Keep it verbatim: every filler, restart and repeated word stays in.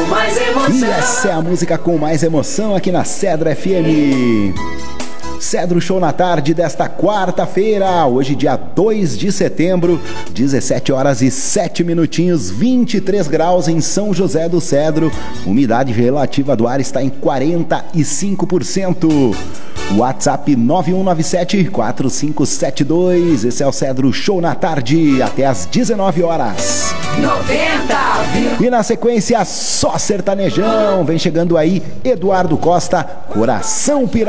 com mais emoção. E essa é a música com mais emoção aqui na Cedro F M. Cedro Show na tarde desta quarta-feira, hoje dia dois de setembro, dezessete horas e sete minutinhos, vinte e três graus em São José do Cedro. Umidade relativa do ar está em quarenta e cinco por cento. WhatsApp nove um nove sete quatro cinco sete dois. Esse é o Cedro Show na tarde, até às dezenove horas. noventa. E na sequência, só sertanejão. Vem chegando aí Eduardo Costa, Coração Pirata.